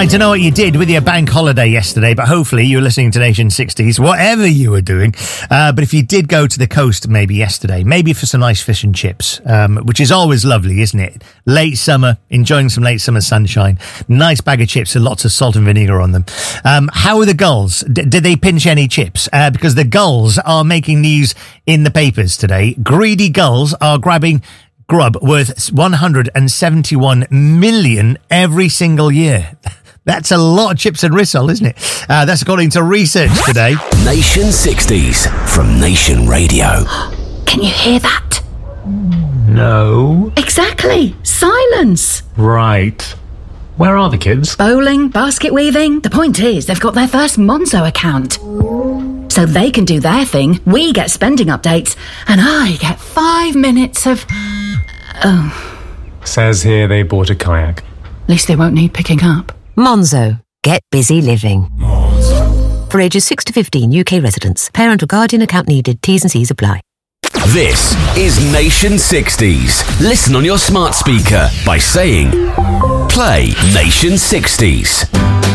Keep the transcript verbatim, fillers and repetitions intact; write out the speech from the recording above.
I don't know what you did with your bank holiday yesterday, but hopefully you were listening to Nation sixties, whatever you were doing. Uh, but if you did go to the coast maybe yesterday, maybe for some nice fish and chips, um, which is always lovely, isn't it? Late summer, enjoying some late summer sunshine, nice bag of chips with lots of salt and vinegar on them. Um, how are the gulls? D- did they pinch any chips? Uh, because the gulls are making news in the papers today. Greedy gulls are grabbing grub worth one hundred seventy-one million every single year. That's a lot of chips and risol, isn't it? Uh, that's according to research today. Nation sixties from Nation Radio. Can you hear that? No. Exactly. Silence. Right. Where are the kids? Bowling, basket weaving. The point is, they've got their first Monzo account. So they can do their thing, we get spending updates, and I get five minutes of... Oh. Says here they bought a kayak. At least they won't need picking up. Monzo. Get busy living. Monzo. For ages six to fifteen, U K residents. Parent or guardian account needed. T's and C's apply. This is Nation sixties. Listen on your smart speaker by saying, play Nation sixties.